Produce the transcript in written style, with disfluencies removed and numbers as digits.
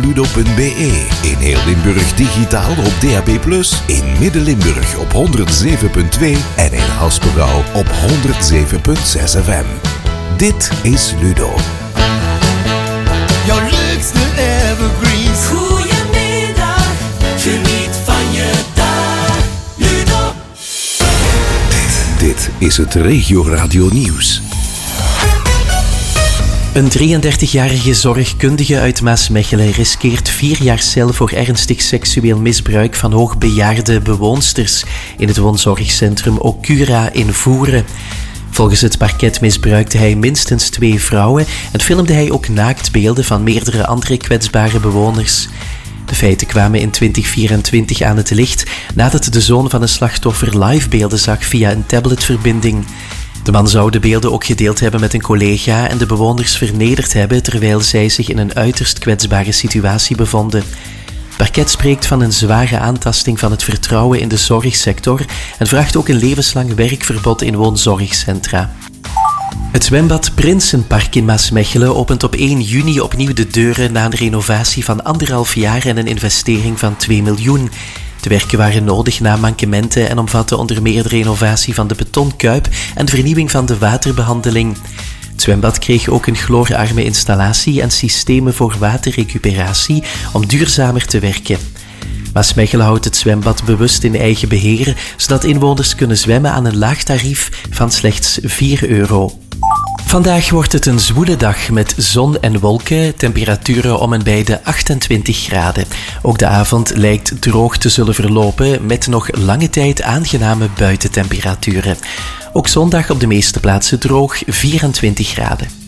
radioludo.be. In heel Limburg digitaal op DAB+, in Midden-Limburg op 107.2 en in Haspengouw op 107.6 FM. Dit is Ludo. Jouw leukste evergreens. Goedemiddag, geniet van je dag. Ludo. Dit is het Regio Radio Nieuws. Een 33-jarige zorgkundige uit Maasmechelen riskeert 4 jaar cel voor ernstig seksueel misbruik van hoogbejaarde bewoonsters in het woonzorgcentrum Okura in Voeren. Volgens het parket misbruikte hij minstens 2 vrouwen en filmde hij ook naaktbeelden van meerdere andere kwetsbare bewoners. De feiten kwamen in 2024 aan het licht nadat de zoon van een slachtoffer livebeelden zag via een tabletverbinding. De man zou de beelden ook gedeeld hebben met een collega en de bewoners vernederd hebben terwijl zij zich in een uiterst kwetsbare situatie bevonden. Parket spreekt van een zware aantasting van het vertrouwen in de zorgsector en vraagt ook een levenslang werkverbod in woonzorgcentra. Het zwembad Prinsenpark in Maasmechelen opent op 1 juni opnieuw de deuren na een renovatie van 1,5 jaar en een investering van 2 miljoen. De werken waren nodig na mankementen en omvatten onder meer de renovatie van de betonkuip en de vernieuwing van de waterbehandeling. Het zwembad kreeg ook een chloorarme installatie en systemen voor waterrecuperatie om duurzamer te werken. Maasmechelen houdt het zwembad bewust in eigen beheer, zodat inwoners kunnen zwemmen aan een laag tarief van slechts €4. Vandaag wordt het een zwoele dag met zon en wolken, temperaturen om en bij de 28 graden. Ook de avond lijkt droog te zullen verlopen met nog lange tijd aangename buitentemperaturen. Ook zondag op de meeste plaatsen droog, 24 graden.